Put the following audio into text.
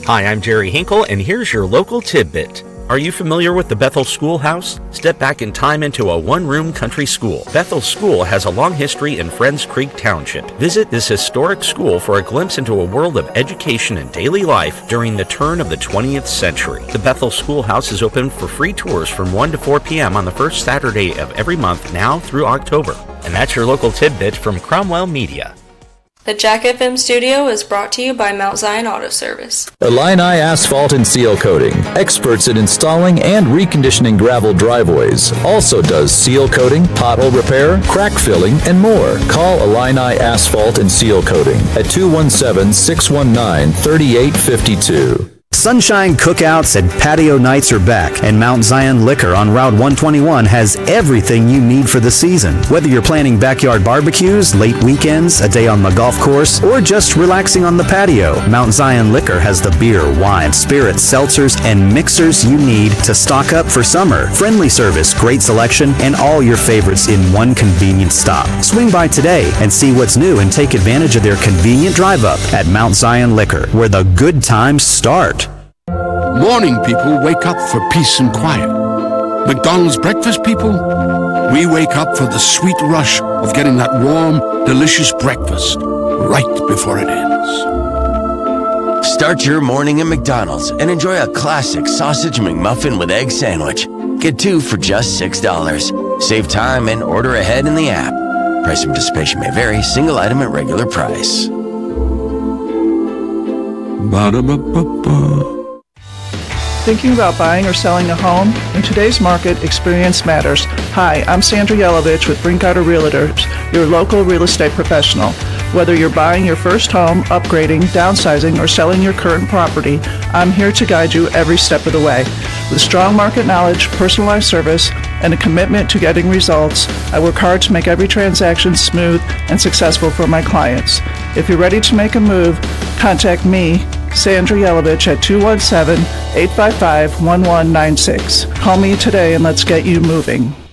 Hi, I'm Jerry Hinkle, and here's your local tidbit. Are you familiar with the Bethel Schoolhouse? Step back in time into a one-room country school. Bethel School has a long history in Friends Creek Township. Visit this historic school for a glimpse into a world of education and daily life during the turn of the 20th century. The Bethel Schoolhouse is open for free tours from 1 to 4 p.m. on the first Saturday of every month now through October. And that's your local tidbit from Cromwell Media. The Jack FM studio is brought to you by Mount Zion Auto Service. Illini Asphalt and Seal Coating, experts in installing and reconditioning gravel driveways. Also does seal coating, pothole repair, crack filling, and more. Call Illini Asphalt and Seal Coating at 217-619-3852. Sunshine cookouts and patio nights are back, and Mount Zion Liquor on Route 121 has everything you need for the season. Whether you're planning backyard barbecues, late weekends, a day on the golf course, or just relaxing on the patio, Mount Zion Liquor has the beer, wine, spirits, seltzers, and mixers you need to stock up for summer. Friendly service, great selection, and all your favorites in one convenient stop. Swing by today and see what's new and take advantage of their convenient drive-up at Mount Zion Liquor, where the good times start. Morning people wake up for peace and quiet. McDonald's breakfast people, we wake up for the sweet rush of getting that warm, delicious breakfast right before it ends. Start your morning at McDonald's and enjoy a classic sausage McMuffin with egg sandwich. Get 2 for just $6. Save time and order ahead in the app. Price and participation may vary. Single item at regular price. Ba-da-ba-ba-ba. Thinking about buying or selling a home? In today's market, experience matters. Hi, I'm Sandra Yelovich with Brinkarter Realtors, your local real estate professional. Whether you're buying your first home, upgrading, downsizing, or selling your current property, I'm here to guide you every step of the way. With strong market knowledge, personalized service, and a commitment to getting results, I work hard to make every transaction smooth and successful for my clients. If you're ready to make a move, contact me, Sandra Yelovich, at 217-855-1196. Call me today and let's get you moving.